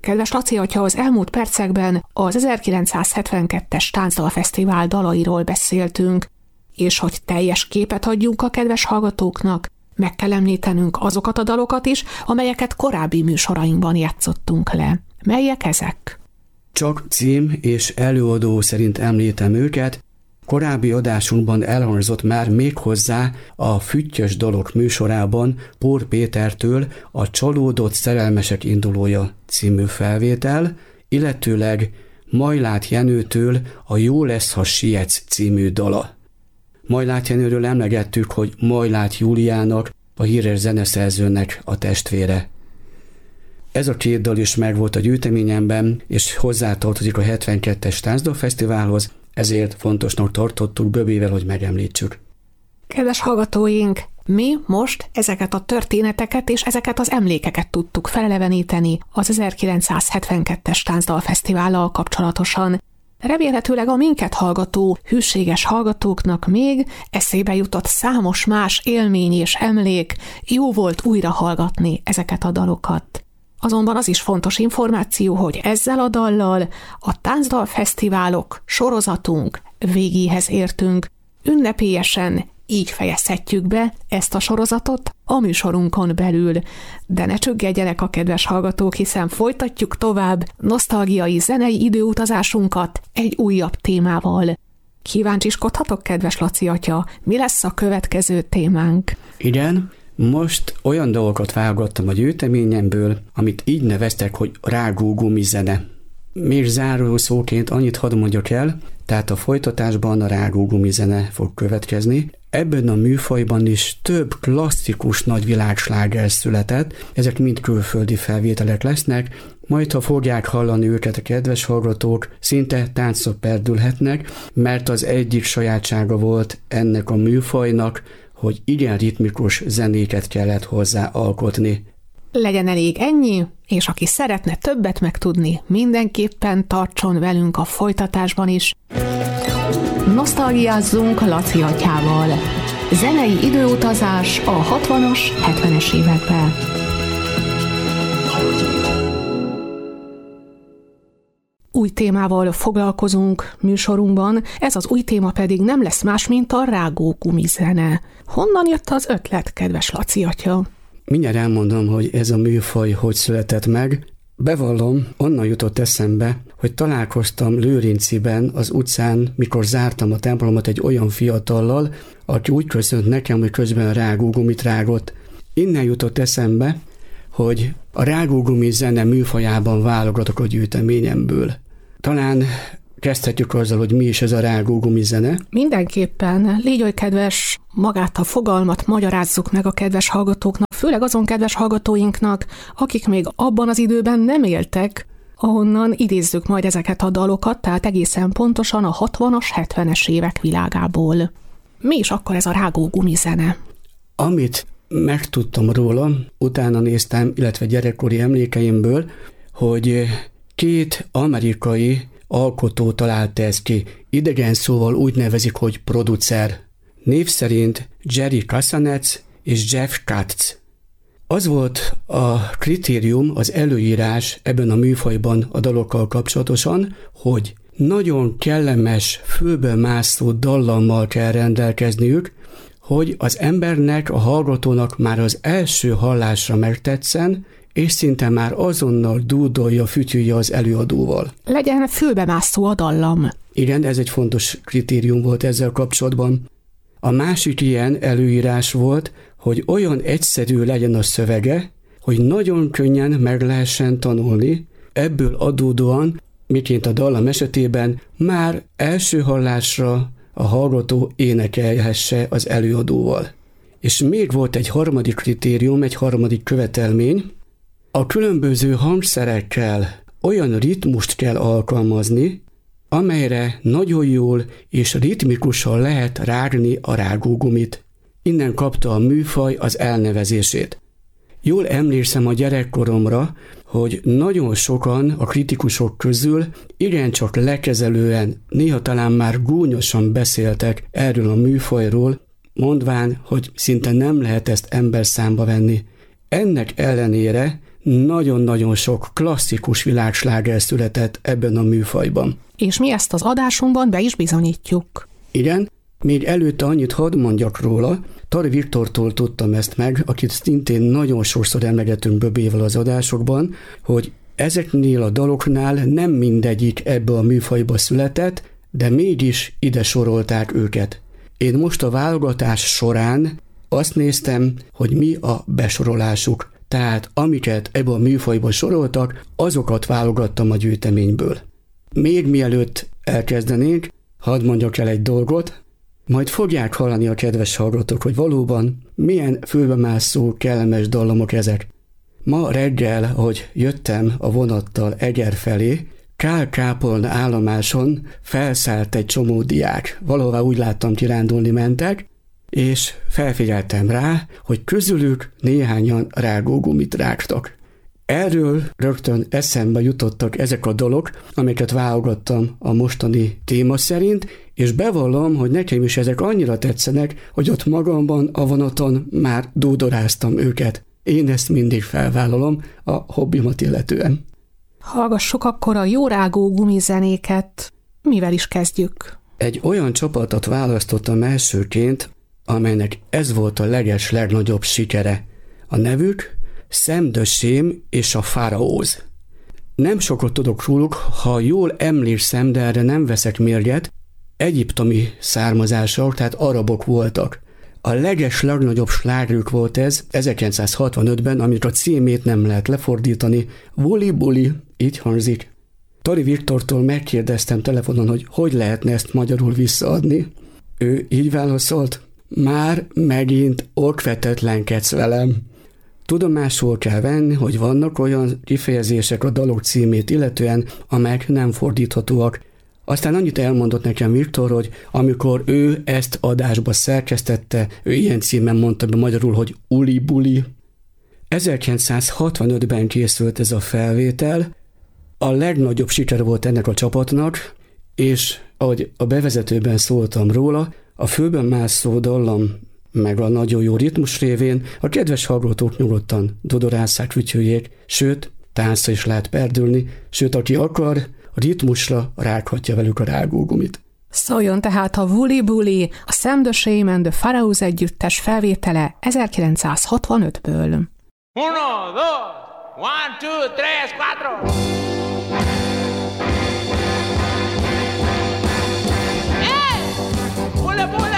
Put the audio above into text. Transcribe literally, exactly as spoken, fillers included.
Kedves Laci atya, az elmúlt percekben az ezerkilencszázhetvenkettes Táncdalfesztivál dalairól beszéltünk, és hogy teljes képet adjunk a kedves hallgatóknak, meg kell említenünk azokat a dalokat is, amelyeket korábbi műsorainkban játszottunk le. Melyek ezek? Csak cím és előadó szerint említem őket. Korábbi adásunkban elhangzott már méghozzá a Füttyös dalok műsorában Pór Pétertől a Csalódott szerelmesek indulója című felvétel, illetőleg Majlát Jenőtől a Jó lesz, ha sietsz című dala. Majlát Jenőről emlegettük, hogy Majlát Júliának, a híres zeneszerzőnek a testvére. Ez a két dal is megvolt a gyűjteményemben, és hozzátartozik a hetvenkettes Táncdalfesztiválhoz, ezért fontosnak tartottuk Böbivel, hogy megemlítsük. Kedves hallgatóink, mi most ezeket a történeteket és ezeket az emlékeket tudtuk feleleveníteni az ezerkilencszázhetvenkettes Táncdalfesztivállal kapcsolatosan. Remélhetőleg a minket hallgató, hűséges hallgatóknak még eszébe jutott számos más élmény és emlék, jó volt újra hallgatni ezeket a dalokat. Azonban az is fontos információ, hogy ezzel a dallal a Táncdalfesztiválok sorozatunk végéhez értünk. Ünnepélyesen így fejezhetjük be ezt a sorozatot a műsorunkon belül. De ne csüggedjenek a kedves hallgatók, hiszen folytatjuk tovább nosztalgiai zenei időutazásunkat egy újabb témával. Kíváncsiskodhatok, kedves Laci atya, mi lesz a következő témánk? Igen, most olyan dolgokat válogattam a gyűjteményemből, amit így neveztek, hogy rágó gumizene. Még záró szóként annyit hadd mondjak el, tehát a folytatásban a rágó gumizene fog következni. Ebben a műfajban is több klasszikus nagyvilágsláger született, ezek mind külföldi felvételek lesznek, majd ha fogják hallani őket a kedves hallgatók, szinte táncra perdülhetnek, mert az egyik sajátsága volt ennek a műfajnak, hogy igen ritmikus zenéket kellett hozzá alkotni. Legyen elég ennyi, és aki szeretne többet megtudni, mindenképpen tartson velünk a folytatásban is. Nosztalgiázzunk Laci atyával. Zenei időutazás a hatvanas, hetvenes években. Új témával foglalkozunk műsorunkban, ez az új téma pedig nem lesz más, mint a rágó gumizene. Honnan jött az ötlet, kedves Laci atya? Mindjárt elmondom, hogy ez a műfaj hogy született meg. Bevallom, onnan jutott eszembe, hogy találkoztam Lőrinciben az utcán, mikor zártam a templomat egy olyan fiatallal, aki úgy köszönt nekem, hogy közben rágógumit rágott. Innen jutott eszembe, hogy a rágógumi zene műfajában válogatok a gyűjteményemből. Talán kezdhetjük azzal, hogy mi is ez a rágógumi zene. Mindenképpen. Légy oly kedves, magát a fogalmat magyarázzuk meg a kedves hallgatóknak, főleg azon kedves hallgatóinknak, akik még abban az időben nem éltek, ahonnan idézzük majd ezeket a dalokat, tehát egészen pontosan a hatvanas, hetvenes évek világából. Mi is akkor ez a rágógumi zene? Amit megtudtam róla, utána néztem, illetve gyerekkori emlékeimből, hogy két amerikai alkotó találta ezt ki. Idegen szóval úgy nevezik, hogy producer. Név szerint Jerry Kassanetz és Jeff Katz. Az volt a kritérium, az előírás ebben a műfajban a dalokkal kapcsolatosan, hogy nagyon kellemes, fülbe mászó dallammal kell rendelkezniük, hogy az embernek, a hallgatónak már az első hallásra megtetszen, és szinte már azonnal dúdolja, fütyülje az előadóval. Legyen fülbemászó a dallam. Igen, ez egy fontos kritérium volt ezzel kapcsolatban. A másik ilyen előírás volt, hogy olyan egyszerű legyen a szövege, hogy nagyon könnyen meg lehessen tanulni, ebből adódóan, miként a dallam esetében, már első hallásra a hallgató énekelhesse az előadóval. És még volt egy harmadik kritérium, egy harmadik követelmény, a különböző hangszerekkel olyan ritmust kell alkalmazni, amelyre nagyon jól és ritmikusan lehet rágni a rágógumit. Innen kapta a műfaj az elnevezését. Jól emlékszem a gyerekkoromra, hogy nagyon sokan a kritikusok közül igencsak lekezelően, néha talán már gúnyosan beszéltek erről a műfajról, mondván, hogy szinte nem lehet ezt emberszámba venni. Ennek ellenére nagyon-nagyon sok klasszikus világsláger született ebben a műfajban. És mi ezt az adásunkban be is bizonyítjuk. Igen, még előtte annyit hadd mondjak róla, Tari Viktortól tudtam ezt meg, akit szintén nagyon sokszor emlegetünk Böbével az adásokban, hogy ezeknél a daloknál nem mindegyik ebbe a műfajba született, de mégis ide sorolták őket. Én most a válogatás során azt néztem, hogy mi a besorolásuk. Tehát amiket ebbe a műfajba soroltak, azokat válogattam a gyűjteményből. Még mielőtt elkezdenénk, hadd mondjak el egy dolgot, majd fogják hallani a kedves hallgatók, hogy valóban milyen fülbemászó, kellemes dallamok ezek. Ma reggel, hogy jöttem a vonattal Eger felé, Kál-Kápolna állomáson felszállt egy csomó diák. Valahová úgy láttam, kirándulni mentek, és felfigyeltem rá, hogy közülük néhányan rágógumit rágtak. Erről rögtön eszembe jutottak ezek a dolog, amiket válogattam a mostani téma szerint, és bevallom, hogy nekem is ezek annyira tetszenek, hogy ott magamban a vonaton már dúdoráztam őket. Én ezt mindig felvállalom a hobbimat illetően. Hallgassuk akkor a jó rágó gumizenéket. Mivel is kezdjük? Egy olyan csapatot választottam elsőként, amelynek ez volt a leges legnagyobb sikere. A nevük Sam the Shame és a Pharaohs. Nem sokat tudok róluk, ha jól emlékszem, de erre nem veszek mérget, egyiptomi származások, tehát arabok voltak. A leges legnagyobb slágerük volt ez ezerkilencszázhatvanötben, amikor a címét nem lehet lefordítani, Wuli Buli, így hangzik. Tari Viktortól megkérdeztem telefonon, hogy hogy lehetne ezt magyarul visszaadni. Ő így válaszolt, már megint okvetetlenkedsz velem. Tudomásul kell venni, hogy vannak olyan kifejezések a dalok címét illetően, amelyek nem fordíthatóak. Aztán annyit elmondott nekem Viktor, hogy amikor ő ezt adásba szerkesztette, ő ilyen címen mondta be magyarul, hogy Uli Buli. ezerkilencszázhatvanötben készült ez a felvétel, a legnagyobb siker volt ennek a csapatnak, és ahogy a bevezetőben szóltam róla, a főben mászó dallam meg a nagyon jó ritmus révén a kedves hallgatók nyugodtan dodorásszák, ütyüljék, sőt, táncra is lehet perdülni, sőt, aki akar, a ritmusra rághatja velük a rágógumit. Szóljon tehát a Wuli Buli, a Sam the Shame and the Pharaohs együttes felvétele ezerkilencszázhatvanötből. Uno, dos, one, two, tres, cuatro. ¡Eh! ¡Bule, bule!